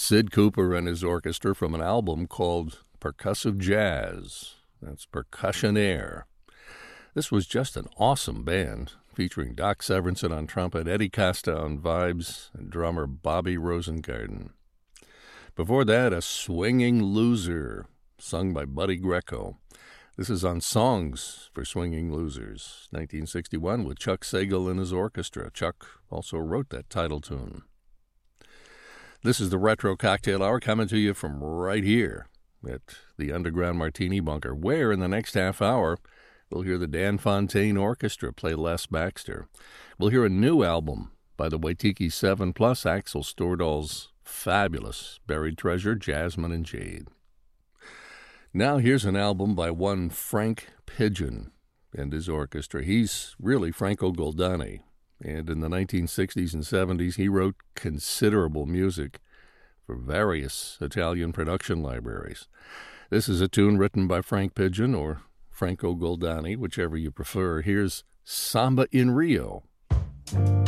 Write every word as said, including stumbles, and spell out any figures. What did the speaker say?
Sid Cooper and his orchestra from an album called Percussive Jazz. That's Percussionaire. This was just an awesome band, featuring Doc Severinsen on trumpet, Eddie Costa on vibes, and drummer Bobby Rosengarten. Before that, a swinging loser, sung by Buddy Greco. This is on Songs for Swinging Losers, nineteen sixty-one, with Chuck Sagal and his orchestra. Chuck also wrote that title tune. This is the Retro Cocktail Hour, coming to you from right here at the Underground Martini Bunker, where in the next half hour we'll hear the Dan Fontaine Orchestra play Les Baxter. We'll hear a new album by the Waitiki seven plus, Axel Stordahl's fabulous Buried Treasure, Jasmine and Jade. Now here's an album by one Frank Pidgeon and his orchestra. He's really Franco Goldani, and in the nineteen sixties and seventies he wrote considerable music for various Italian production libraries. This is a tune written by Frank Pidgeon or Franco Goldani, whichever you prefer. Here's Samba in Rio.